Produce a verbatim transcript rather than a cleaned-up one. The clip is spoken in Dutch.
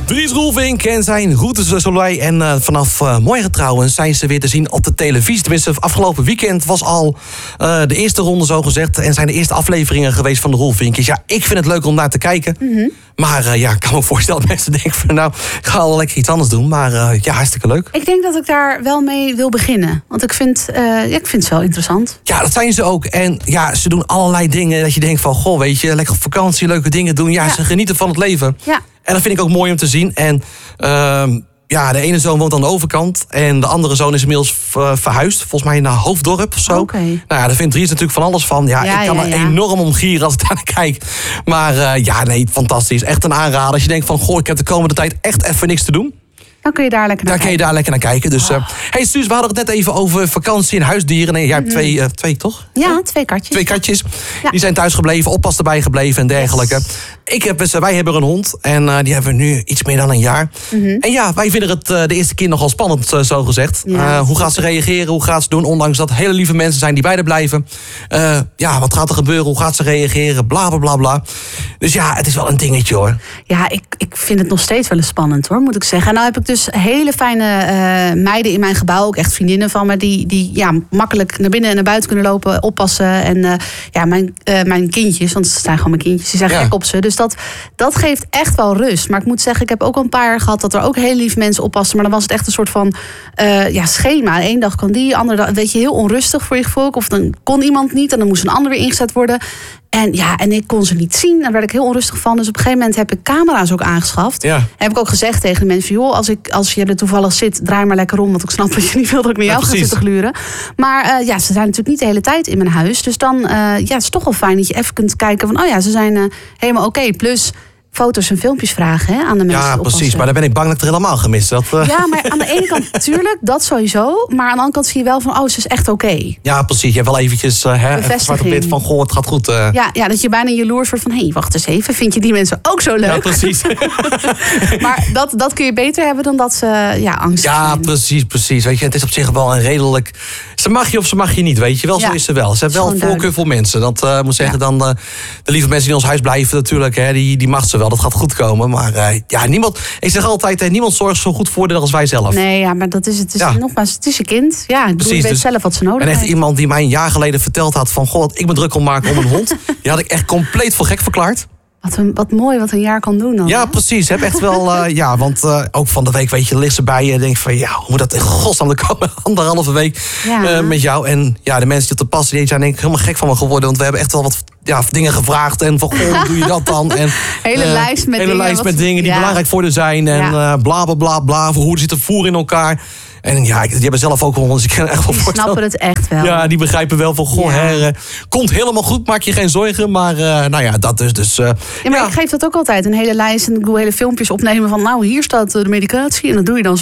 Dries Roelvink en zijn Route du Soleil. En uh, vanaf uh, morgen trouwens zijn ze weer te zien op de televisie. Tenminste, afgelopen weekend was al uh, de eerste ronde zo gezegd. En zijn de eerste afleveringen geweest van de Roelvinkjes. Ja, ik vind het leuk om naar te kijken. Mm-hmm. Maar uh, ja, ik kan me voorstellen dat mensen denken van nou, ik ga al lekker iets anders doen. Maar uh, ja, hartstikke leuk. Ik denk dat ik daar wel mee wil beginnen. Want ik vind, uh, ja, ik vind het wel interessant. Ja, dat zijn ze ook. En ja, ze doen allerlei dingen dat je denkt van goh, weet je, lekker op vakantie, leuke dingen doen. Ja, ja. Ze genieten van het leven. Ja. En dat vind ik ook mooi om te zien. En uh, ja, de ene zoon woont aan de overkant. En de andere zoon is inmiddels verhuisd. Volgens mij naar Hoofddorp of zo. Okay. Nou ja, daar vindt Dries natuurlijk van alles van. Ja, ja ik kan ja, er ja. enorm om gieren als ik daar naar kijk. Maar uh, ja, nee, fantastisch. Echt een aanrader. Als je denkt van, goh, ik heb de komende tijd echt even niks te doen. Dan kun je daar lekker naar dan kijken. Dan kun je daar lekker naar kijken. Dus, uh, hey Suus, we hadden het net even over vakantie en huisdieren. Nee, jij hebt twee, uh, twee toch? Ja, twee katjes. Twee katjes. Ja. Die zijn thuis gebleven, oppas erbij gebleven en dergelijke. Yes. Ik heb, wij hebben een hond en uh, die hebben we nu iets meer dan een jaar. Mm-hmm. En ja, wij vinden het uh, de eerste keer nogal spannend, uh, zo gezegd. Ja, uh, hoe gaat ze reageren, hoe gaat ze doen? Ondanks dat hele lieve mensen zijn die bij haar blijven. Uh, ja, wat gaat er gebeuren? Hoe gaat ze reageren? Bla, bla, bla, bla. Dus ja, het is wel een dingetje hoor. Ja, ik, ik vind het nog steeds wel eens spannend hoor, moet ik zeggen. En nou heb ik dus hele fijne uh, meiden in mijn gebouw, ook echt vriendinnen van me, die, die ja, makkelijk naar binnen en naar buiten kunnen lopen, oppassen. En uh, ja, mijn, uh, mijn kindjes, want het zijn gewoon mijn kindjes, die zijn ja. gek op ze. Dus dat, dat geeft echt wel rust. Maar ik moet zeggen, ik heb ook al een paar jaar gehad dat er ook hele lief mensen oppassen. Maar dan was het echt een soort van uh, ja, schema. Eén dag kan die, andere dag, weet je, heel onrustig voor je gevoel. Of dan kon iemand niet en dan moest een ander weer ingezet worden. En ja, en ik kon ze niet zien. Daar werd ik heel onrustig van. Dus op een gegeven moment heb ik camera's ook aangeschaft. Ja. En heb ik ook gezegd tegen de mensen, joh, als, ik, als je er toevallig zit, draai maar lekker om. Want ik snap dat je niet wil dat ik met jou ja, ga zitten gluren. Maar uh, ja, ze zijn natuurlijk niet de hele tijd in mijn huis. Dus dan uh, ja, het is toch wel fijn dat je even kunt kijken van, oh ja, ze zijn uh, helemaal oké. Okay. Plus foto's en filmpjes vragen hè, aan de mensen. Ja, precies. Maar dan ben ik bang dat ik er helemaal gemist. Dat, uh... Ja, maar aan de ene kant natuurlijk, dat sowieso. Maar aan de andere kant zie je wel van, oh, ze is echt oké. Okay. Ja, precies. Je hebt wel eventjes uh, hè, zwart op wit van, goh, het gaat goed. Uh... Ja, ja, dat je bijna jaloers wordt van, hé, hey, wacht eens even. Vind je die mensen ook zo leuk? Ja, precies. Maar dat, dat kun je beter hebben dan dat ze ja, angst Ja, zijn. precies, precies. Weet je, het is op zich wel een redelijk... Ze mag je of ze mag je niet, weet je wel. Zo ja. is ze wel. Ze heeft wel een voorkeur voor mensen. Dat uh, moet zeggen, ja. dan uh, de lieve mensen die in ons huis blijven natuurlijk, hè, die, die mag ze wel. Dat gaat goed komen. Maar uh, ja, niemand, ik zeg altijd, hè, niemand zorgt zo goed voor haar als wij zelf. Nee, ja, maar dat is het. Is ja. Nogmaals, het is je kind. Ja, ik bedoel, je weet dus, zelf wat ze nodig heeft. En echt heeft. Iemand die mij een jaar geleden verteld had van, goh, ik me druk om maken om een hond. Die had ik echt compleet voor gek verklaard. Wat, een, wat mooi wat een jaar kan doen dan. Ja, hè? Precies. Heb echt wel, uh, ja, want uh, ook van de week, weet je, ligt ze bij je en denk van, ja, hoe moet dat in godsnaam de komende anderhalve week ja. uh, met jou? En ja, de mensen die op te passen, die zijn denk ik helemaal gek van me geworden. Want we hebben echt wel wat ja, dingen gevraagd en van, goh, hoe doe je dat dan? En hele uh, lijst met hele dingen. lijst met wat, dingen die ja. belangrijk voor je zijn. En ja. uh, bla, bla, bla, bla. Hoe zit de voer in elkaar? En ja, die hebben zelf ook wel, dus ik kan echt wel die voorstellen. snappen het echt wel. Ja, die begrijpen wel van, goh, ja. her, uh, komt helemaal goed, maak je geen zorgen. Maar uh, nou ja, dat is dus... Uh, ja, maar ja. ik geef dat ook altijd, een hele lijst. En ik doe hele filmpjes opnemen van, nou, hier staat de medicatie. En dat doe je dan